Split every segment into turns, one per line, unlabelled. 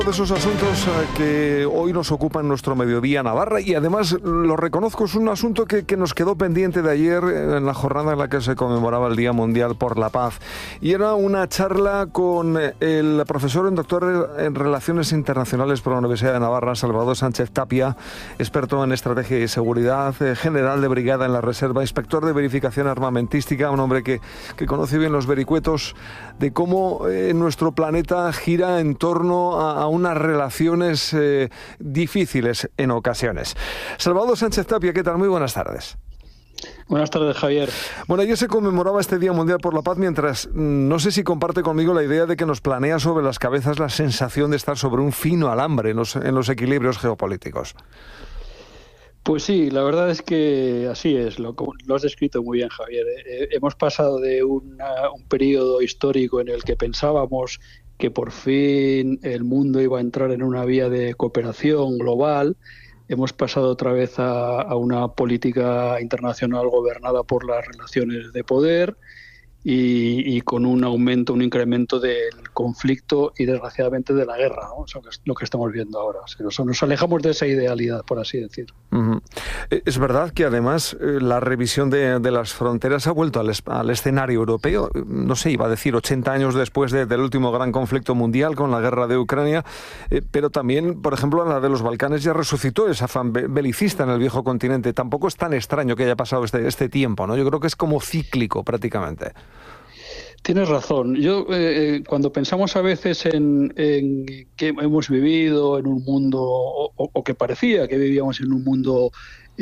De esos asuntos que hoy nos ocupan nuestro mediodía Navarra, y además lo reconozco, es un asunto que nos quedó pendiente de ayer en la jornada en la que se conmemoraba el Día Mundial por la Paz, y era una charla con el profesor y doctor en Relaciones Internacionales por la Universidad de Navarra, Salvador Sánchez Tapia, experto en estrategia y seguridad, general de brigada en la Reserva, inspector de verificación armamentística, un hombre que conoce bien los vericuetos de cómo nuestro planeta gira en torno a unas relaciones difíciles en ocasiones. Salvador Sánchez Tapia, ¿qué tal? Muy buenas tardes.
Buenas tardes, Javier.
Bueno, ayer se conmemoraba este Día Mundial por la Paz, mientras no sé si comparte conmigo la idea de que nos planea sobre las cabezas la sensación de estar sobre un fino alambre en los equilibrios geopolíticos.
Pues sí, la verdad es que así es, lo has descrito muy bien, Javier. Hemos pasado de un periodo histórico en el que pensábamos que por fin el mundo iba a entrar en una vía de cooperación global. Hemos pasado otra vez a una política internacional gobernada por las relaciones de poder y con un incremento del conflicto y desgraciadamente de la guerra, ¿no? Eso es lo que estamos viendo ahora. Nos alejamos de esa idealidad, por así decir.
Uh-huh. Es verdad que además la revisión de las fronteras ha vuelto al escenario europeo, no sé, iba a decir 80 años después del último gran conflicto mundial con la guerra de Ucrania, pero también, por ejemplo, la de los Balcanes ya resucitó ese afán belicista en el viejo continente. Tampoco es tan extraño que haya pasado este tiempo, ¿no? Yo creo que es como cíclico prácticamente.
Tienes razón. Yo cuando pensamos a veces en que hemos vivido en un mundo, o que parecía que vivíamos en un mundo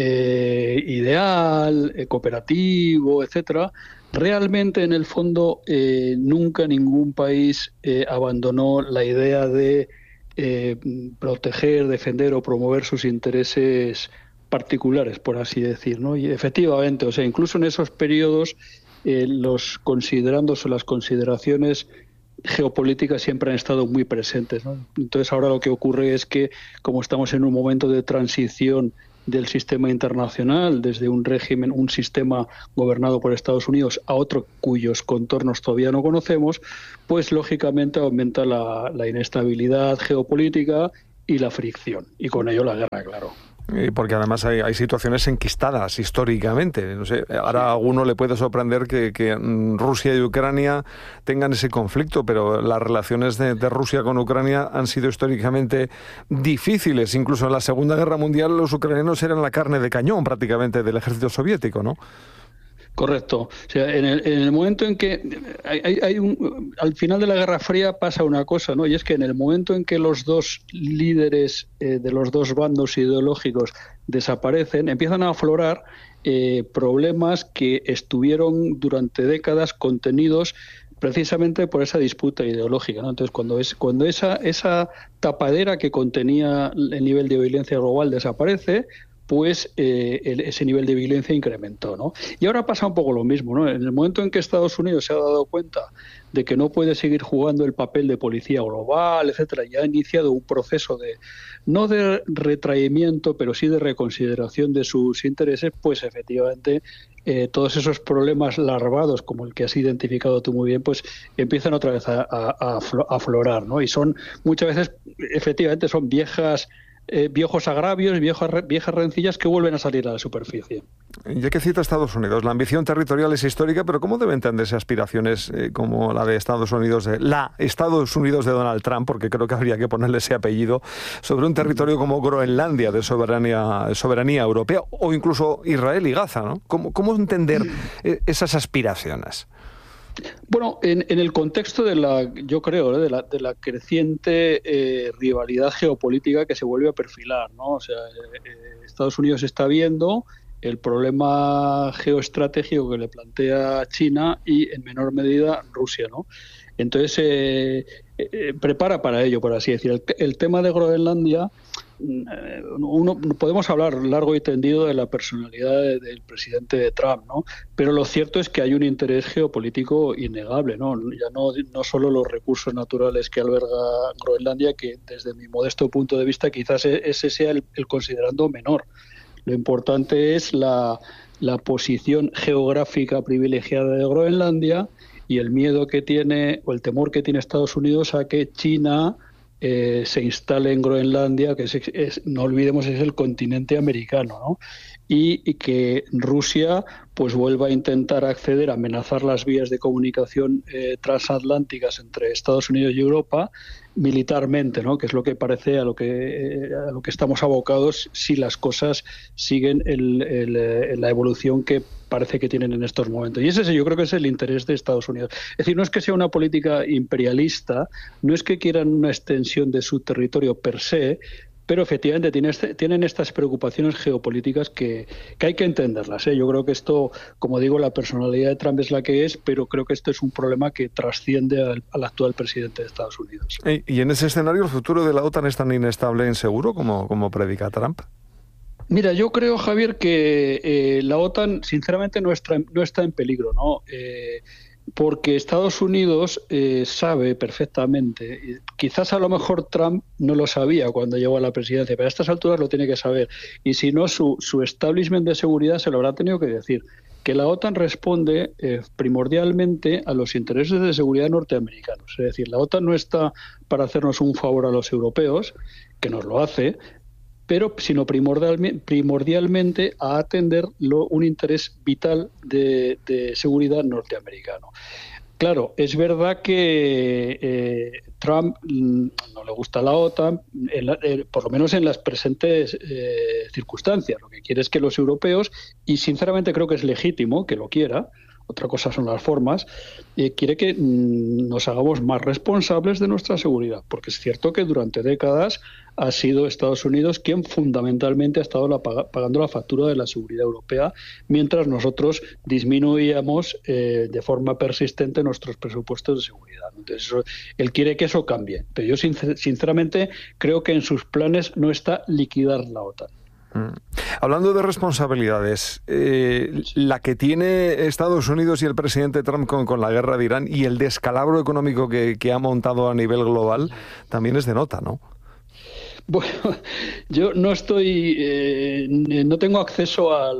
ideal, cooperativo, etcétera, realmente en el fondo nunca ningún país abandonó la idea de proteger, defender o promover sus intereses particulares, por así decir, ¿no? Y efectivamente, o sea, incluso en esos periodos los considerandos o las consideraciones geopolíticas siempre han estado muy presentes, ¿no? Entonces ahora lo que ocurre es que, como estamos en un momento de transición del sistema internacional, desde un sistema gobernado por Estados Unidos a otro cuyos contornos todavía no conocemos, pues lógicamente aumenta la inestabilidad geopolítica y la fricción, y con ello la guerra, claro.
Porque además hay situaciones enquistadas históricamente. No sé, ahora a alguno le puede sorprender que Rusia y Ucrania tengan ese conflicto, pero las relaciones de Rusia con Ucrania han sido históricamente difíciles. Incluso en la Segunda Guerra Mundial los ucranianos eran la carne de cañón prácticamente del ejército soviético, ¿no?
Correcto. O sea, en el momento en que al final de la Guerra Fría pasa una cosa, ¿no? Y es que en el momento en que los dos líderes de los dos bandos ideológicos desaparecen, empiezan a aflorar problemas que estuvieron durante décadas contenidos precisamente por esa disputa ideológica, ¿no? Entonces, cuando esa tapadera que contenía el nivel de violencia global desaparece, pues ese nivel de violencia incrementó, ¿no? Y ahora pasa un poco lo mismo, ¿no? En el momento en que Estados Unidos se ha dado cuenta de que no puede seguir jugando el papel de policía global, etcétera, y ha iniciado un proceso no de retraimiento, pero sí de reconsideración de sus intereses, pues efectivamente todos esos problemas larvados, como el que has identificado tú muy bien, pues empiezan otra vez a aflorar, ¿no? Y son muchas veces, efectivamente, son viejos agravios, viejas rencillas que vuelven a salir a la superficie.
Ya que cita Estados Unidos, la ambición territorial es histórica, pero ¿cómo deben entenderse aspiraciones como la de Estados Unidos de Donald Trump, porque creo que habría que ponerle ese apellido, sobre un territorio como Groenlandia de soberanía europea, o incluso Israel y Gaza, ¿no? ¿Cómo entender esas aspiraciones?
Bueno, en el contexto de la creciente rivalidad geopolítica que se vuelve a perfilar, ¿no? O sea, Estados Unidos está viendo el problema geoestratégico que le plantea China y, en menor medida, Rusia, ¿no? Entonces, prepara para ello, por así decir. El tema de Groenlandia, podemos hablar largo y tendido de la personalidad del presidente de Trump, ¿no? Pero lo cierto es que hay un interés geopolítico innegable, ¿no? Ya no solo los recursos naturales que alberga Groenlandia, que desde mi modesto punto de vista quizás ese sea el considerando menor. Lo importante es la posición geográfica privilegiada de Groenlandia y el miedo que tiene, o el temor que tiene Estados Unidos a que China se instale en Groenlandia, que no olvidemos es el continente americano, ¿no? Y que Rusia pues vuelva a intentar acceder a amenazar las vías de comunicación transatlánticas entre Estados Unidos y Europa militarmente, ¿no? Que es lo que parece a lo que estamos abocados si las cosas siguen la evolución que parece que tienen en estos momentos. Y ese yo creo que es el interés de Estados Unidos. Es decir, no es que sea una política imperialista, no es que quieran una extensión de su territorio per se, pero efectivamente tienen estas preocupaciones geopolíticas que hay que entenderlas, ¿eh? Yo creo que esto, como digo, la personalidad de Trump es la que es, pero creo que esto es un problema que trasciende al actual presidente de Estados Unidos.
¿Y en ese escenario el futuro de la OTAN es tan inestable e inseguro como predica Trump?
Mira, yo creo, Javier, que la OTAN, sinceramente, no está en peligro, ¿no? Porque Estados Unidos sabe perfectamente, quizás a lo mejor Trump no lo sabía cuando llegó a la presidencia, pero a estas alturas lo tiene que saber. Y si no, su establishment de seguridad se lo habrá tenido que decir, que la OTAN responde primordialmente a los intereses de seguridad norteamericanos. Es decir, la OTAN no está para hacernos un favor a los europeos, que nos lo hace, pero sino primordialmente a atender un interés vital de seguridad norteamericano. Claro, es verdad que Trump no le gusta la OTAN, por lo menos en las presentes circunstancias. Lo que quiere es que los europeos, y sinceramente creo que es legítimo que lo quiera, otra cosa son las formas, quiere que nos hagamos más responsables de nuestra seguridad, porque es cierto que durante décadas ha sido Estados Unidos quien fundamentalmente ha estado pagando la factura de la seguridad europea, mientras nosotros disminuíamos de forma persistente nuestros presupuestos de seguridad. Entonces, él quiere que eso cambie, pero yo sinceramente creo que en sus planes no está liquidar la OTAN.
Hablando de responsabilidades, la que tiene Estados Unidos y el presidente Trump con la guerra de Irán y el descalabro económico que ha montado a nivel global también es de nota, ¿no?
Bueno, yo no tengo acceso a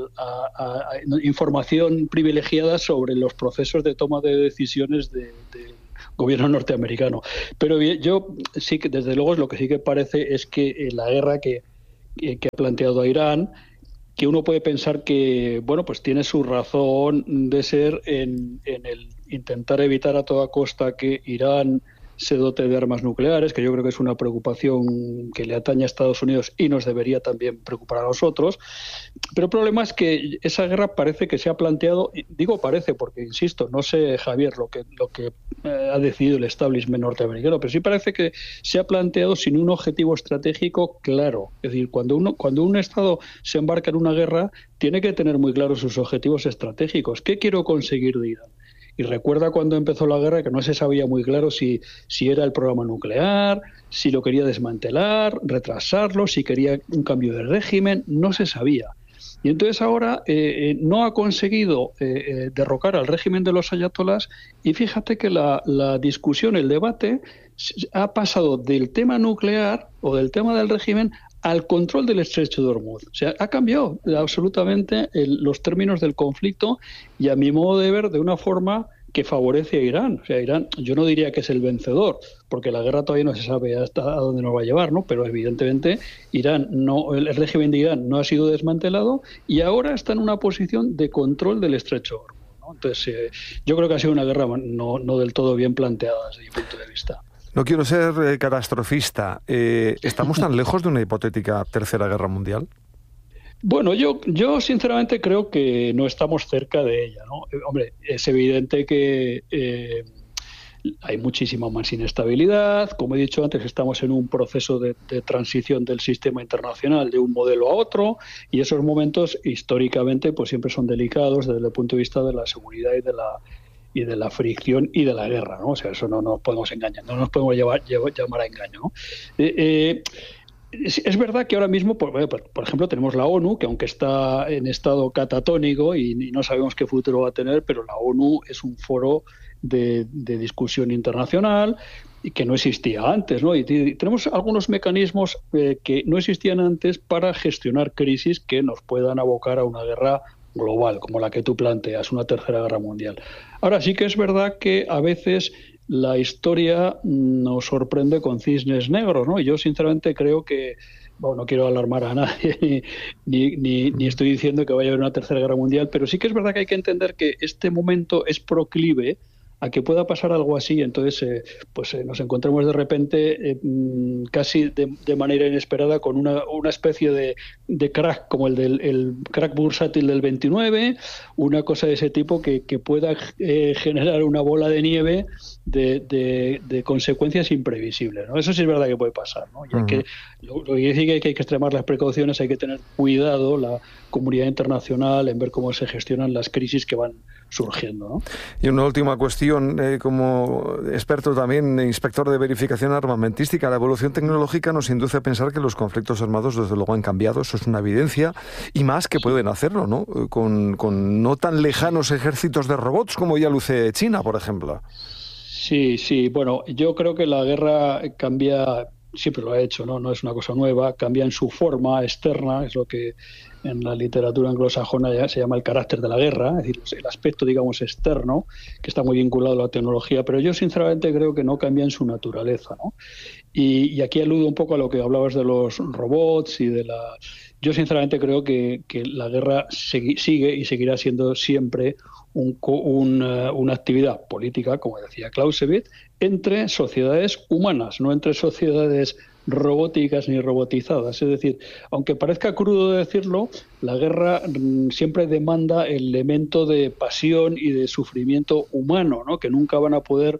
información privilegiada sobre los procesos de toma de decisiones del gobierno norteamericano, pero yo sí que desde luego lo que sí que parece es que la guerra que ha planteado a Irán, que uno puede pensar que bueno, pues tiene su razón de ser en el intentar evitar a toda costa que Irán se dote de armas nucleares, que yo creo que es una preocupación que le atañe a Estados Unidos y nos debería también preocupar a nosotros. Pero el problema es que esa guerra parece que se ha planteado, digo parece porque, insisto, no sé, Javier, lo que ha decidido el establishment norteamericano, pero sí parece que se ha planteado sin un objetivo estratégico claro. Es decir, cuando un Estado se embarca en una guerra, tiene que tener muy claros sus objetivos estratégicos. ¿Qué quiero conseguir de Irán? Y recuerda cuando empezó la guerra que no se sabía muy claro si era el programa nuclear, si lo quería desmantelar, retrasarlo, si quería un cambio de régimen, no se sabía. Y entonces ahora no ha conseguido derrocar al régimen de los ayatolás y fíjate que la discusión, el debate, ha pasado del tema nuclear o del tema del régimen al control del estrecho de Hormuz. O sea, ha cambiado absolutamente los términos del conflicto y a mi modo de ver de una forma que favorece a Irán. O sea, Irán, yo no diría que es el vencedor, porque la guerra todavía no se sabe hasta a dónde nos va a llevar, ¿no? Pero evidentemente el régimen de Irán no ha sido desmantelado y ahora está en una posición de control del estrecho de Hormuz, ¿no? Entonces, yo creo que ha sido una guerra no del todo bien planteada desde mi punto de vista.
No quiero ser catastrofista. ¿Estamos tan lejos de una hipotética tercera guerra mundial?
Bueno, yo sinceramente creo que no estamos cerca de ella, ¿no? Hombre, es evidente que hay muchísima más inestabilidad. Como he dicho antes, estamos en un proceso de transición del sistema internacional de un modelo a otro y esos momentos históricamente pues siempre son delicados desde el punto de vista de la seguridad y de la fricción y de la guerra, ¿no? O sea, eso no nos podemos engañar, no nos podemos llamar a engaño, ¿no? Es verdad que ahora mismo, por ejemplo, tenemos la ONU, que aunque está en estado catatónico y no sabemos qué futuro va a tener, pero la ONU es un foro de discusión internacional y que no existía antes, ¿no? Y tenemos algunos mecanismos que no existían antes para gestionar crisis que nos puedan abocar a una guerra global, como la que tú planteas, una tercera guerra mundial. Ahora sí que es verdad que a veces la historia nos sorprende con cisnes negros, ¿no? Y yo sinceramente creo que, bueno, no quiero alarmar a nadie, ni estoy diciendo que vaya a haber una tercera guerra mundial, pero sí que es verdad que hay que entender que este momento es proclive a que pueda pasar algo así. Entonces nos encontramos de repente casi de manera inesperada con una especie de crack como el crack bursátil del 29, una cosa de ese tipo que pueda generar una bola de nieve de consecuencias imprevisibles, ¿no? Eso sí es verdad que puede pasar, ¿no? Y lo que dice que hay que extremar las precauciones, hay que tener cuidado la comunidad internacional en ver cómo se gestionan las crisis que van surgiendo, ¿no?
Y una última cuestión, como experto también, inspector de verificación armamentística, la evolución tecnológica nos induce a pensar que los conflictos armados desde luego han cambiado, eso es una evidencia, y más que pueden hacerlo, ¿no? Con no tan lejanos ejércitos de robots como ya luce China, por ejemplo.
Sí, bueno, yo creo que la guerra cambia, siempre lo ha hecho, no es una cosa nueva, cambia en su forma externa, es lo que en la literatura anglosajona ya se llama el carácter de la guerra, es decir, el aspecto, digamos, externo, que está muy vinculado a la tecnología, pero yo sinceramente creo que no cambia en su naturaleza, ¿no? Y aquí aludo un poco a lo que hablabas de los robots y de la... Yo sinceramente creo que la guerra sigue y seguirá siendo siempre una actividad política, como decía Clausewitz, entre sociedades humanas, no entre sociedades robóticas ni robotizadas. Es decir, aunque parezca crudo decirlo, la guerra siempre demanda el elemento de pasión y de sufrimiento humano, ¿no? Que nunca van a poder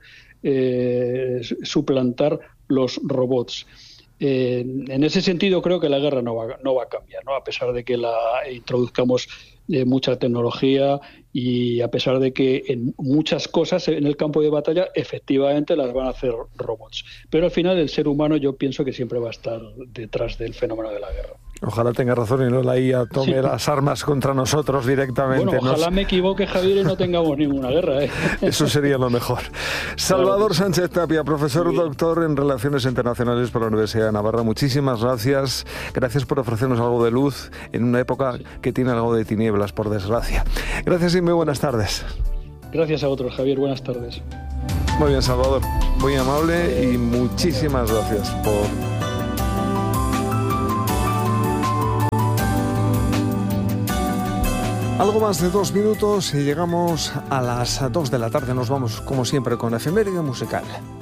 suplantar los robots. En ese sentido creo que la guerra no va a cambiar, ¿no? A pesar de que la introduzcamos mucha tecnología y a pesar de que en muchas cosas en el campo de batalla efectivamente las van a hacer robots. Pero al final el ser humano yo pienso que siempre va a estar detrás del fenómeno de la guerra.
Ojalá tenga razón y no la IA tome las armas contra nosotros directamente.
Bueno, ojalá me equivoque, Javier, y no tengamos ninguna guerra, ¿eh?
Eso sería lo mejor. Salvador Sánchez Tapia, profesor doctor en Relaciones Internacionales por la Universidad de Navarra. Muchísimas gracias. Gracias por ofrecernos algo de luz en una época que tiene algo de tinieblas, por desgracia. Gracias y muy buenas tardes.
Gracias a otros, Javier. Buenas tardes.
Muy bien, Salvador. Muy amable y muchísimas gracias por... Algo más de 2 minutos y llegamos a las 2 de la tarde. Nos vamos, como siempre, con efeméride musical.